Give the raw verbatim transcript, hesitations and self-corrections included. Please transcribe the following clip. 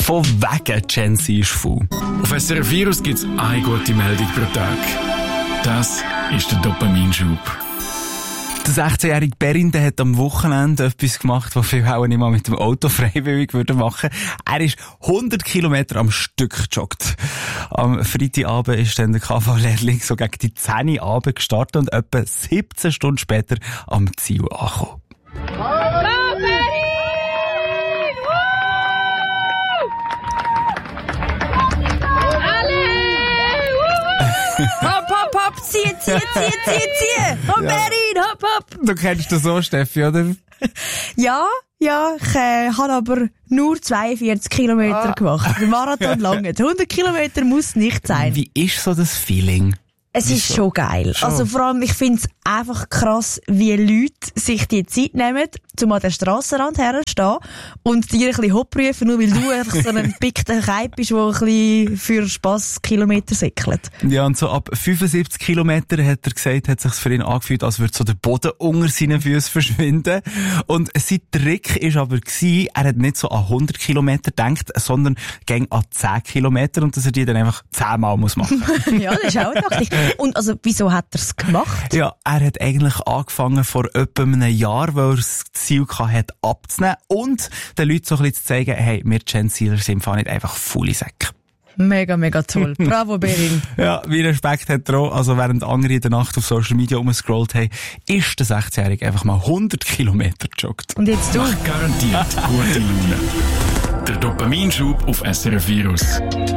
Von wegen Gen Z ist faul. Auf S R F Virus gibt es eine gute Meldung pro Tag. Das ist der Dopaminschub. Der sechzehnjährige Berin, der hat am Wochenende etwas gemacht, was viele auch nicht mal mit dem Auto freiwillig würden machen. Er ist hundert Kilometer am Stück gejoggt. Am Freitagabend ist dann der K V-Lehrling so gegen die zehn Uhr Abend gestartet und etwa siebzehn Stunden später am Ziel angekommen. Hopp, hopp, hopp, zieh, zieh, zieh, zieh, zieh. Hopp, Ja. Berin, hopp, hopp. Du kennst das so, Steffi, oder? Ja, ja, ich äh, habe aber nur zweiundvierzig Kilometer Ah. gemacht. Der Marathon lange. hundert Kilometer muss nicht sein. Wie ist so das Feeling? Es ist Wieso? schon geil. Schon. Also vor allem, ich finde es einfach krass, wie Leute sich die Zeit nehmen, um an den Strassenrand herzustehen und dir ein bisschen Hopp rufen, nur weil du einfach so ein pickter Keib bist, der ein bisschen für Spass Kilometer säckelt. Ja, und so ab fünfundsiebzig Kilometer hat er gesagt, hat sich's für ihn angefühlt, als würde so der Boden unter seinen Füßen verschwinden. Und sein Trick ist aber gewesen, er hat nicht so an hundert Kilometer gedacht, sondern ging an zehn Kilometer und dass er die dann einfach zehnmal muss machen. Ja, das ist auch eine Taktik. Und also, wieso hat er es gemacht? Ja, er hat eigentlich angefangen vor etwa einem Jahr, weil er das Ziel hatte, abzunehmen und den Leuten so ein bisschen zu zeigen, hey, wir Gen Zler sind im Fall nicht einfach faule Säcke. Mega, mega toll. Bravo, Berin. Ja, wie Respekt hat er auch. Also während andere in der Nacht auf Social Media rumgescrollt haben, ist der sechzehnjährige einfach mal hundert Kilometer gejoggt. Und jetzt du? Garantiert gute Laune. Der Dopaminschub auf S R F Virus.